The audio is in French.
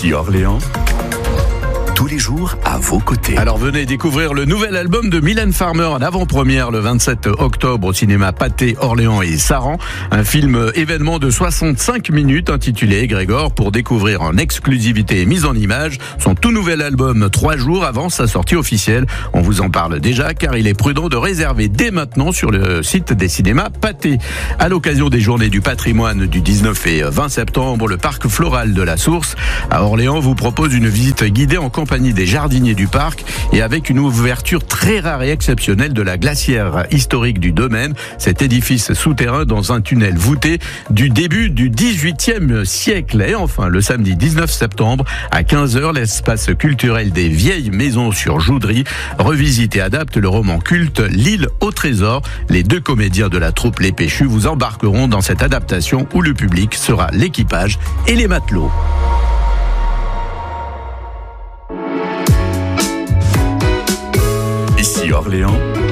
Ici Orléans, tous les jours à vos côtés. Alors venez découvrir le nouvel album de Mylène Farmer en avant-première le 27 octobre au cinéma Pathé, Orléans et Saran. Un film événement de 65 minutes intitulé Grégor pour découvrir en exclusivité et mise en image son tout nouvel album 3 jours avant sa sortie officielle. On vous en parle déjà car il est prudent de réserver dès maintenant sur le site des cinémas Pathé. À l'occasion des Journées du patrimoine du 19 et 20 septembre, le parc floral de la Source à Orléans vous propose une visite guidée en compagnie des jardiniers du parc et avec une ouverture très rare et exceptionnelle de la glacière historique du domaine, cet édifice souterrain dans un tunnel voûté du début du 18e siècle. Et enfin, le samedi 19 septembre à 15h, l'espace culturel des Vieilles Maisons sur Joudry revisite et adapte le roman culte L'île au trésor. Les 2 comédiens de la troupe Les Péchus vous embarqueront dans cette adaptation où le public sera l'équipage et les matelots. Ici Orléans,